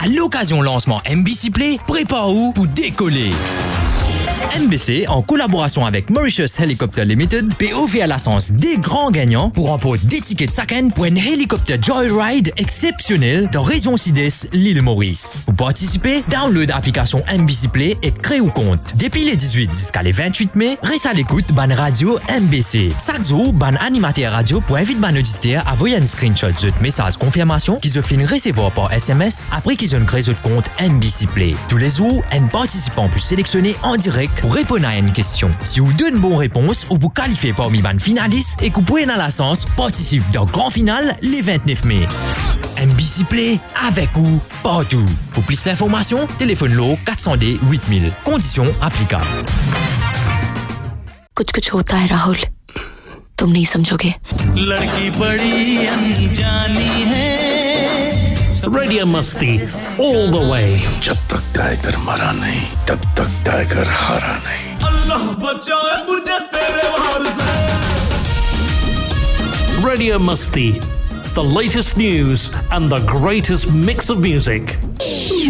À l'occasion lancement MBC Play, prépare-vous pour décoller. MBC, en collaboration avec Mauritius Helicopter Limited, peut offrir la chance des grands gagnants pour remporter des tickets de chacun pour un hélicoptère Joyride exceptionnel dans région Sud-Est, l'île Maurice. Pour participer, download l'application MBC Play et créez un compte. Depuis les 18 jusqu'à les 28 mai, reste à l'écoute ban radio MBC. Chaque jour, ban animateur radio pour inviter ban auditeur à envoyer un screenshot de message confirmation qu'ils ont fini recevoir par SMS après qu'ils ont créé votre compte MBC Play. Tous les jours, un participant peut sélectionner en direct pour répondre à une question. Si vous donnez une bonne réponse ou vous qualifiez parmi les finalistes et que vous pouvez dans la chance participer dans le grand final les 29 mai. MBC Play avec vous partout. Pour plus d'informations, téléphone-le 400D 8000. Conditions applicables. कुछ होता है राहुल तुम नहीं समझोगे लड़की बड़ी अनजानी है Radio Musti all the way. जब तक टाइगर मरा नहीं तब तक टाइगर हारा नहीं अल्लाह बचाए मुझे तेरे वार से Radio Musti, the latest news and the greatest mix of music.